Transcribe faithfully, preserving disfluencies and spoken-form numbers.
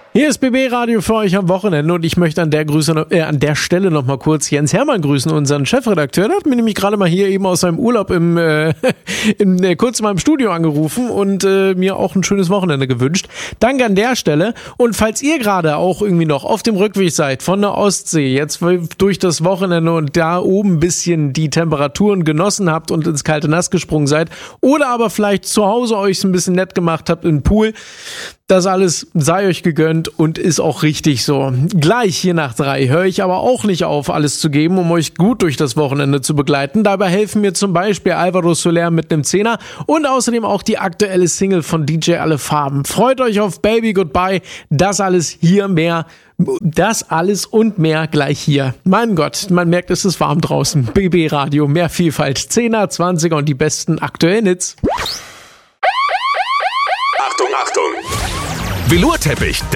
Hier ist B B Radio für euch am Wochenende und ich möchte an der, Grüße, äh, an der Stelle noch mal kurz Jens Hermann grüßen, unseren Chefredakteur. Der hat mir nämlich gerade mal hier eben aus seinem Urlaub im, äh, in, äh, kurz in meinem Studio angerufen und äh, mir auch ein schönes Wochenende gewünscht. Danke an der Stelle. Und falls ihr gerade auch irgendwie noch auf dem Rückweg seid von der Ostsee, jetzt durch das Wochenende und da oben ein bisschen die Temperaturen genossen habt und ins kalte Nass gesprungen seid oder aber vielleicht zu Hause euch ein bisschen nett gemacht habt im Pool, das alles sei euch gegönnt und ist auch richtig so. Gleich hier nach drei höre ich aber auch nicht auf, alles zu geben, um euch gut durch das Wochenende zu begleiten. Dabei helfen mir zum Beispiel Alvaro Soler mit einem Zehner und außerdem auch die aktuelle Single von D J Alle Farben. Freut euch auf Baby Goodbye. Das alles hier mehr. Das alles und mehr gleich hier. Mein Gott, man merkt, es ist warm draußen. B B Radio, mehr Vielfalt. Zehner, Zwanziger und die besten aktuellen Hits. Achtung, Achtung! Velourteppich,